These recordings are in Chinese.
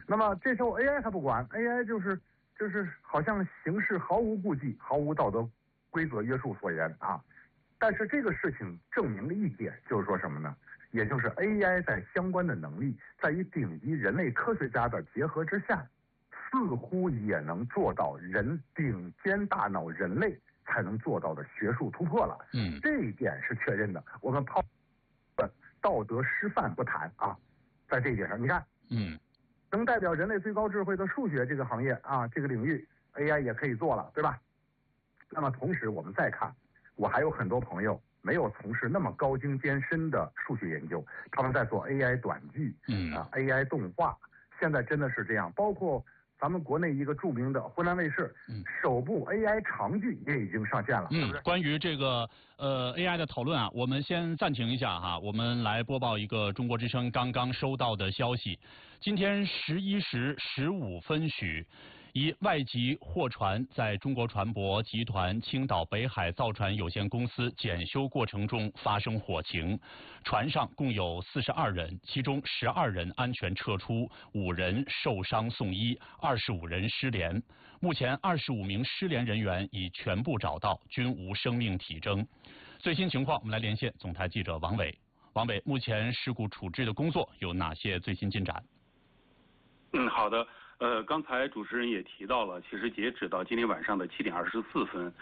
那么这时候 AI 它不管 ，AI 就是好像行事毫无顾忌，毫无道德规则约束所言啊。但是这个事情证明了一点，就是说什么呢？也就是 AI 在相关的能力，在与顶级人类科学家的结合之下，似乎也能做到顶尖大脑人类才能做到的学术突破了。这一点是确认的。我们抛道德师范不谈啊，在这一点上，你看，能代表人类最高智慧的数学这个行业啊，这个领域 AI 也可以做了，对吧？那么同时我们再看，我还有很多朋友没有从事那么高精尖深的数学研究，他们在做 AI 短剧，AI 动画，现在真的是这样。包括咱们国内一个著名的湖南卫视，首部 AI 长剧也已经上线了。 关于这个AI 的讨论啊，我们先暂停一下哈，我们来播报一个中国之声刚刚收到的消息。今天11时15分许，一外籍货船在中国船舶集团青岛北海造船有限公司检修过程中发生火情，船上共有42人，其中12人安全撤出，5人受伤送医，25人失联。目前25名失联人员已全部找到，均无生命体征。最新情况，我们来连线总台记者王伟。王伟，目前事故处置的工作有哪些最新进展？ 好的。刚才主持人也提到了，其实截止到今天晚上的7点24分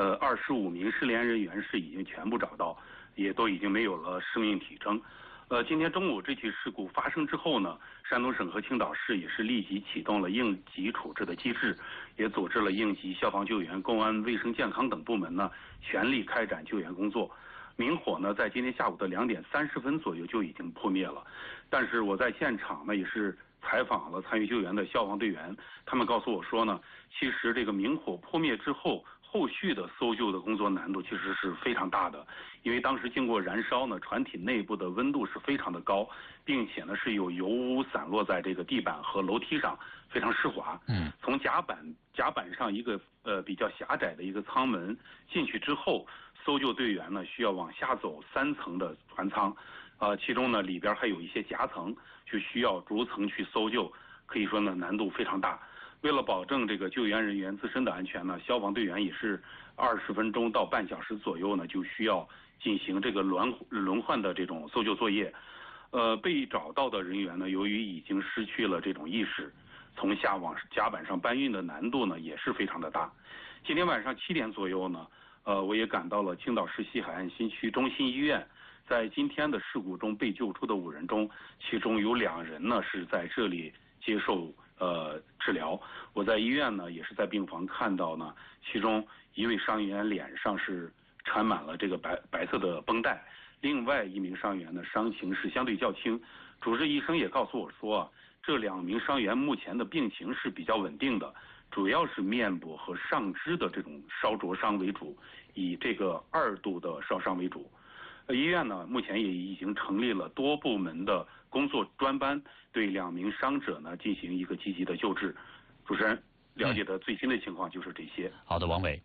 ，25名失联人员是已经全部找到，也都已经没有了生命体征。今天中午这起事故发生之后呢，山东省和青岛市也是立即启动了应急处置的机制，也组织了应急消防救援、公安、卫生健康等部门呢全力开展救援工作。明火呢在今天下午的2点30分左右就已经扑灭了，但是我在现场呢也是采访了参与救援的消防队员，他们告诉我说呢，其实这个明火扑灭之后，后续的搜救的工作难度其实是非常大的，因为当时经过燃烧呢，船体内部的温度是非常的高，并且呢是有油污散落在这个地板和楼梯上，非常湿滑。从甲板上一个比较狭窄的一个舱门进去之后，搜救队员呢需要往下走3层的船舱，其中呢里边还有一些夹层，就需要逐层去搜救，可以说呢难度非常大。为了保证这个救援人员自身的安全呢，消防队员也是20分钟到半小时左右呢就需要进行这个轮换的这种搜救作业。被找到的人员呢，由于已经失去了这种意识，从下往甲板上搬运的难度呢也是非常的大。今天晚上7点左右呢，我也赶到了青岛市西海岸新区中心医院。在今天的事故中被救出的5人中，其中有2人呢是在这里接受治疗。我在医院呢也是在病房看到呢，其中1位伤员脸上是缠满了这个白色的绷带，另外1名伤员呢伤情是相对较轻。主治医生也告诉我说，这2名伤员目前的病情是比较稳定的，主要是面部和上肢的这种烧灼伤为主，以这个2度的烧伤为主。医院呢目前也已经成立了多部门的工作专班，对2名伤者呢进行一个积极的救治。主持人了解的最新的情况就是这些。 好的，王伟。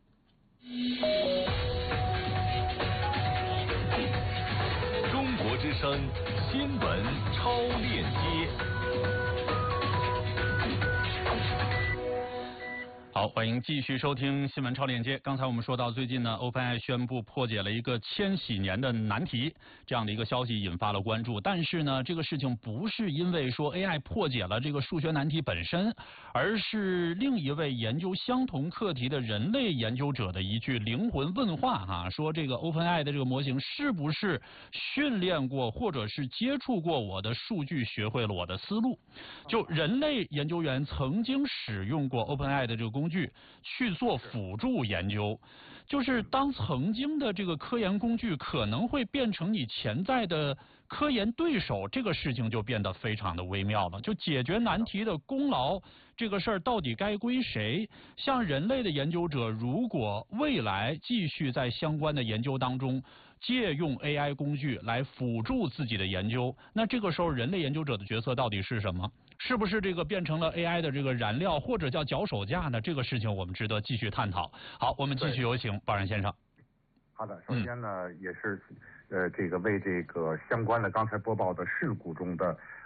中国之声新闻超链接。 好，欢迎继续收听新闻超链接。刚才我们说到，最近呢 ，OpenAI 宣布破解了一个千禧年的难题，这样的一个消息引发了关注。但是呢，这个事情不是因为说 AI 破解了这个数学难题本身，而是另一位研究相同课题的人类研究者的一句灵魂问话哈，说这个 OpenAI 的这个模型是不是训练过或者是接触过我的数据，学会了我的思路？就人类研究员曾经使用过 OpenAI 的这个工具去做辅助研究，就是当曾经的这个科研工具可能会变成你潜在的科研对手，这个事情就变得非常的微妙了。就解决难题的功劳这个事儿到底该归谁？像人类的研究者，如果未来继续在相关的研究当中借用 AI 工具来辅助自己的研究，那这个时候人类研究者的角色到底是什么？是不是这个变成了 AI 的这个燃料，或者叫脚手架呢？这个事情我们值得继续探讨。好，我们继续有请鲍然先生。 好的，首先呢，也是这个为这个相关的刚才播报的事故中的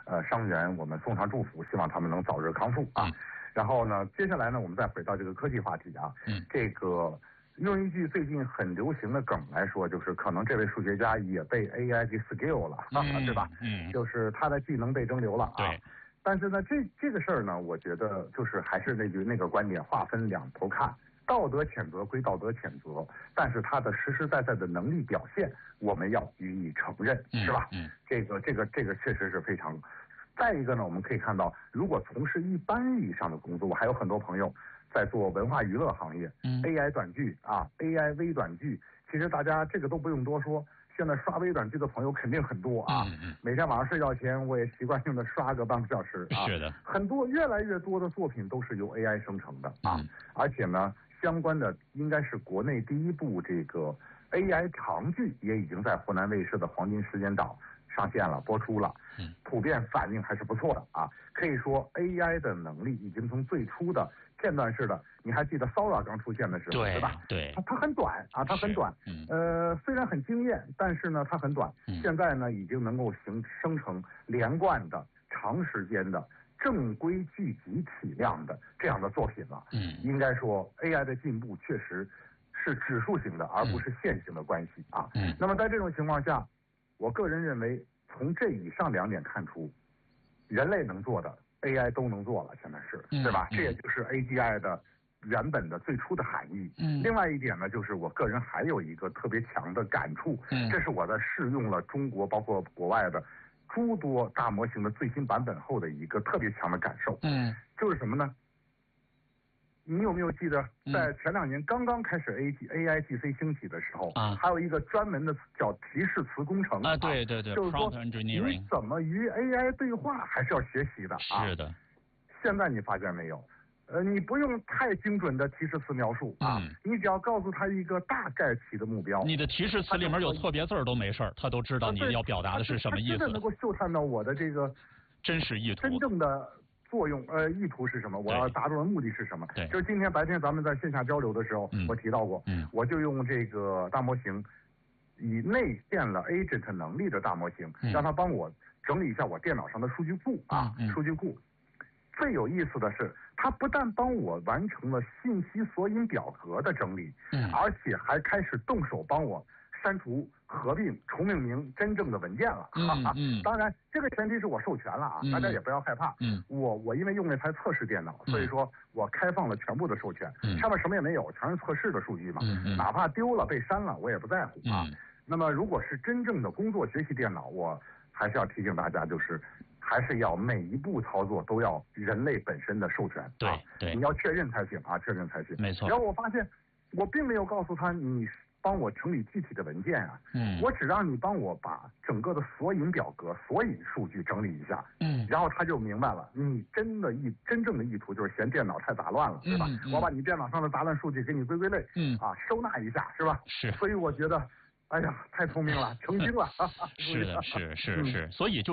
伤员，我们送上祝福，希望他们能早日康复啊。然后呢，接下来呢，我们再回到这个科技话题啊。这个用一句最近很流行的梗来说，就是可能这位数学家也被 AI 给 skill 了，对吧？就是他的技能被蒸馏了啊。 对。 但是呢，这个事儿呢，我觉得就是还是那个观点，话分两头看。道德谴责归道德谴责，但是他的实实在在的能力表现，我们要予以承认，是吧？这个确实是非常。再一个呢，我们可以看到，如果从事一般意义上的工作，我还有很多朋友在做文化娱乐行业，AI 短剧啊 ，AI 微短剧，其实大家这个都不用多说。现在刷微短剧的朋友肯定很多啊，每天晚上睡觉前我也习惯性的刷个半个小时啊。 是的， 很多越来越多的作品都是由 AI 生成的啊，而且呢，相关的应该是国内第一部这个 AI 长剧也已经在湖南卫视的黄金时间档上线了，播出了，普遍反应还是不错的啊。可以说 AI 的能力已经从最初的片段式的，你还记得 Sora 刚出现的时候，对吧？ 对， 它很短啊，它很短，虽然很惊艳，但是呢，它很短。现在呢，已经能够生成连贯的、长时间的、正规剧集体量的这样的作品了。应该说 AI 的进步确实是指数型的，而不是线性的关系啊。那么在这种情况下，我个人认为，从这以上两点看出，人类能做的 AI 都能做了，现在是，对吧？这也就是 AGI 的原本的最初的含义。另外一点呢，就是我个人还有一个特别强的感触，这是我在试用了中国包括国外的诸多大模型的最新版本后的一个特别强的感受。就是什么呢？你有没有记得，在前2年刚刚开始 AIGC 兴起的时候，还有一个专门的叫提示词工程啊，对， 就是说你怎么与 AI 对话还是要学习的啊。 是的。 现在你发现没有？你不用太精准的提示词描述啊，你只要告诉他一个大概其的目标。 你的提示词里面有错别字都没事儿，他都知道你要表达的是什么意思。 真的能够嗅探到我的这个真实意图， 真正的作用意图是什么？我要达到的目的是什么？就是今天白天咱们在线下交流的时候，我提到过，我就用这个大模型，以内建了 agent 能力的大模型，让它帮我整理一下我电脑上的数据库啊，数据库。最有意思的是，它不但帮我完成了信息索引表格的整理，而且还开始动手帮我删除、合并、重命名真正的文件了。当然，这个前提是我授权了啊，大家也不要害怕。我因为用那台测试电脑，所以说我开放了全部的授权，上面什么也没有，全是测试的数据嘛。哪怕丢了被删了，我也不在乎啊。那么如果是真正的工作学习电脑，我还是要提醒大家，就是还是要每一步操作都要人类本身的授权。 对， 你要确认才行啊，确认才行。 没错。 然后我发现，我并没有告诉他你帮我整理具体的文件啊，我只让你帮我把整个的索引表格、索引数据整理一下，然后他就明白了，你真正的意图就是嫌电脑太杂乱了，对吧？我把你电脑上的杂乱数据给你归类，收纳一下，是吧？ 是。 所以我觉得，哎呀，太聪明了，成精了。 是的，是，所以就是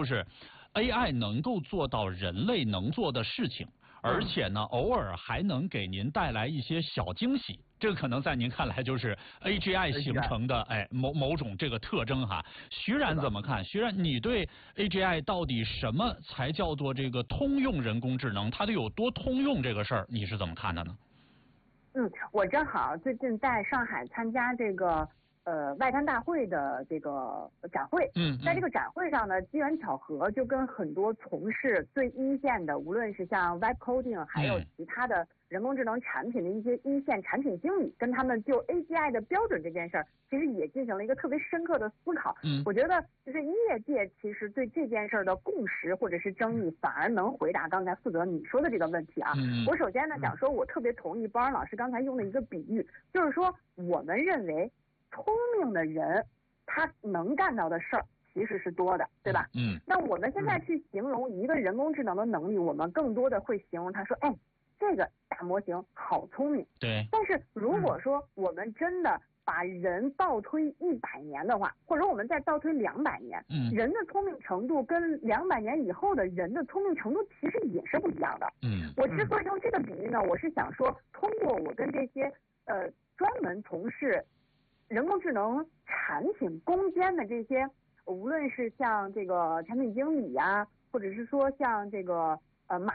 AI 能够做到人类能做的事情。而且呢，偶尔还能给您带来一些小惊喜，这个可能在您看来就是 AGI 形成的某种这个特征哈。徐冉怎么看？徐冉，你对 AGI 到底什么才叫做这个通用人工智能？它得有多通用这个事儿，你是怎么看的呢？ 我正好最近在上海参加这个外滩大会的这个展会，在这个展会上呢，机缘巧合就跟很多从事最一线的，无论是像 Web Coding 还有其他的人工智能产品的一些一线产品经理，跟他们就 AGI 的标准这件事儿，其实也进行了一个特别深刻的思考。我觉得就是业界其实对这件事儿的共识或者是争议，反而能回答刚才负责你说的这个问题啊。我首先呢想说，我特别同意包恩老师刚才用的一个比喻，就是说我们认为聪明的人，他能干到的事儿其实是多的，对吧？那我们现在去形容一个人工智能的能力，我们更多的会形容他说，这个大模型好聪明。 对。 但是如果说我们真的把人倒推100年的话，或者我们再倒推200年，人的聪明程度跟200年以后的人的聪明程度其实也是不一样的。我之所以用这个比喻呢，我是想说，通过我跟这些专门从事人工智能产品攻坚的这些无论是像这个产品经理呀，或者是说像这个马